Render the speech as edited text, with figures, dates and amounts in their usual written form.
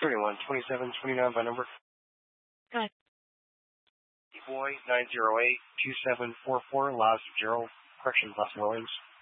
31, 27, 29 by number. Go ahead. Boy 908-2744, Los Gerald, Corrections, Los Orleans.